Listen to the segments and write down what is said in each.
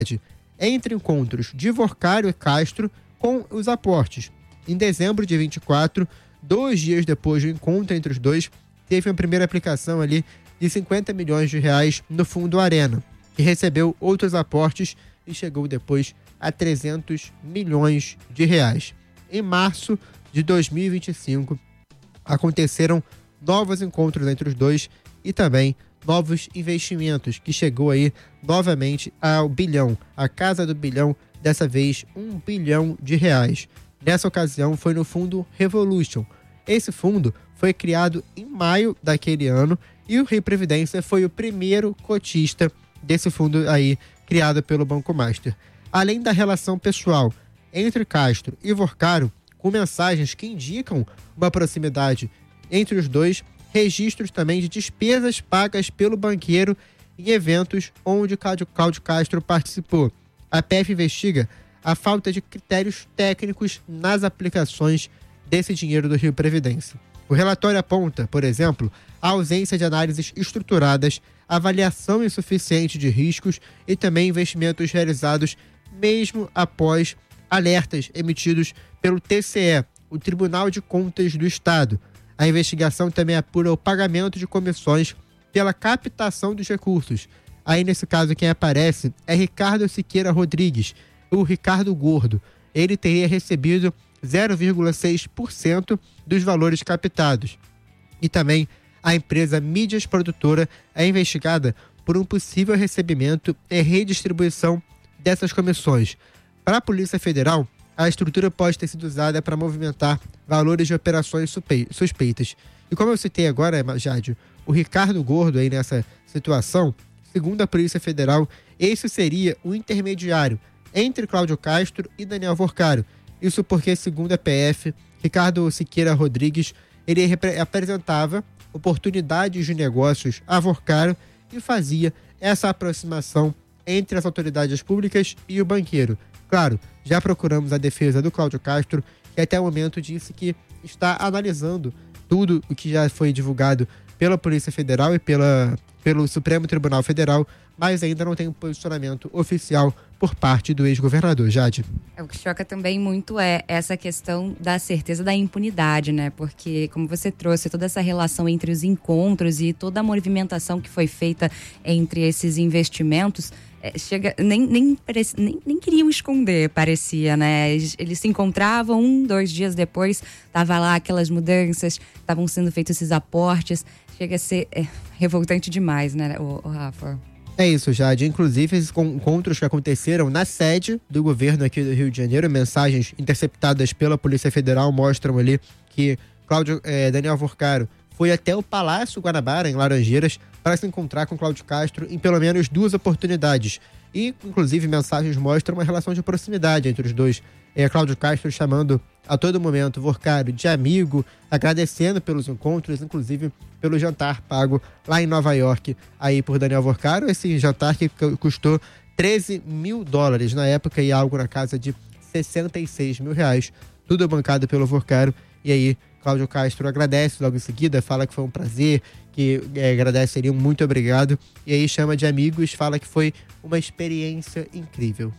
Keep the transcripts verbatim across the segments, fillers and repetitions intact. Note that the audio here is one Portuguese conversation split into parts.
entre encontros de Vorcário e Castro com os aportes. Em dezembro de vinte e quatro, dois dias depois do encontro entre os dois, teve uma primeira aplicação ali de cinquenta milhões de reais no Fundo Arena, que recebeu outros aportes e chegou depois a trezentos milhões de reais. Em março de dois mil e vinte e cinco, aconteceram novos encontros entre os dois e também novos investimentos, que chegou aí novamente ao bilhão, a casa do bilhão, dessa vez um bilhão de reais. Nessa ocasião foi no fundo Revolution. Esse fundo foi criado em maio daquele ano e o Rio Previdência foi o primeiro cotista desse fundo aí criado pelo Banco Master. Além da relação pessoal entre Castro e Vorcário, com mensagens que indicam uma proximidade entre os dois, registros também de despesas pagas pelo banqueiro em eventos onde Cláudio Castro participou. A P F investiga a falta de critérios técnicos nas aplicações desse dinheiro do Rio Previdência. O relatório aponta, por exemplo, a ausência de análises estruturadas, avaliação insuficiente de riscos e também investimentos realizados mesmo após alertas emitidos pelo T C E, o Tribunal de Contas do Estado. A investigação também apura o pagamento de comissões pela captação dos recursos. Aí, nesse caso, quem aparece é Ricardo Siqueira Rodrigues, o Ricardo Gordo. Ele teria recebido zero vírgula seis por cento dos valores captados. E também a empresa Mídias Produtora é investigada por um possível recebimento e redistribuição dessas comissões. Para a Polícia Federal, a estrutura pode ter sido usada para movimentar valores de operações suspeitas. E como eu citei agora, Jade, o Ricardo Gordo aí nessa situação, segundo a Polícia Federal, esse seria o intermediário entre Cláudio Castro e Daniel Vorcário. Isso porque, segundo a P F, Ricardo Siqueira Rodrigues, ele apresentava oportunidades de negócios a Vorcário e fazia essa aproximação entre as autoridades públicas e o banqueiro. Claro, já procuramos a defesa do Cláudio Castro, que até o momento disse que está analisando tudo o que já foi divulgado pela Polícia Federal e pela, pelo Supremo Tribunal Federal, mas ainda não tem um posicionamento oficial por parte do ex-governador. Jade. O que choca também muito é essa questão da certeza da impunidade, né? Porque, como você trouxe, toda essa relação entre os encontros e toda a movimentação que foi feita entre esses investimentos, é, chega, nem, nem, nem, nem queriam esconder, parecia, né? Eles, eles se encontravam, um, dois dias depois, tava lá aquelas mudanças, estavam sendo feitos esses aportes. Chega a ser é, revoltante demais, né, o, o Rafa? É isso, Jade. Inclusive, esses encontros que aconteceram na sede do governo aqui do Rio de Janeiro, mensagens interceptadas pela Polícia Federal mostram ali que Cláudio, eh, Daniel Vorcário foi até o Palácio Guanabara, em Laranjeiras, para se encontrar com Cláudio Castro em pelo menos duas oportunidades. E, inclusive, mensagens mostram uma relação de proximidade entre os dois. É, Cláudio Castro chamando a todo momento Vorcário de amigo, agradecendo pelos encontros, inclusive pelo jantar pago lá em Nova York, aí por Daniel Vorcário. Esse jantar que custou treze mil dólares na época e algo na casa de sessenta e seis mil reais. Tudo bancado pelo Vorcário. E aí, Cláudio Castro agradece logo em seguida, fala que foi um prazer, que é, agradece, seria um muito obrigado. E aí chama de amigos, fala que foi uma experiência incrível.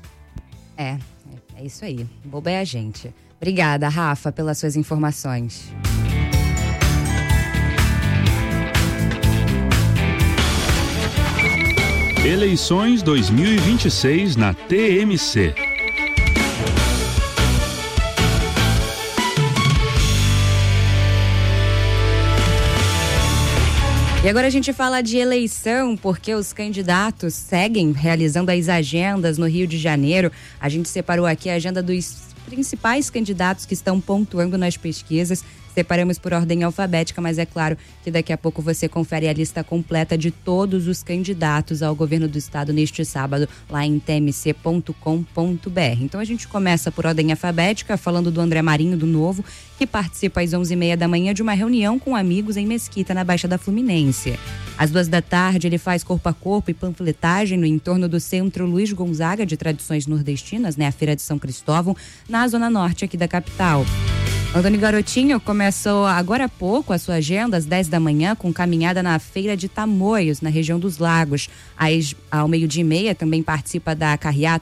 É, é isso aí. Boba é a gente. Obrigada, Rafa, pelas suas informações. Eleições dois mil e vinte e seis na T M C. E agora a gente fala de eleição, porque os candidatos seguem realizando as agendas no Rio de Janeiro. A gente separou aqui a agenda dos principais candidatos que estão pontuando nas pesquisas. Separamos por ordem alfabética, mas é claro que daqui a pouco você confere a lista completa de todos os candidatos ao governo do estado neste sábado, lá em t m c ponto com ponto b r. Então a gente começa por ordem alfabética, falando do André Marinho, do Novo, que participa às onze e meia da manhã de uma reunião com amigos em Mesquita, na Baixada Fluminense. Às duas da tarde, ele faz corpo a corpo e panfletagem no entorno do Centro Luiz Gonzaga de Tradições Nordestinas, né, a Feira de São Cristóvão, na Zona Norte aqui da capital. Antônio Garotinho começou agora há pouco a sua agenda às dez da manhã com caminhada na Feira de Tamoios, na região dos Lagos. Às, ao meio-dia e meia também participa da carreata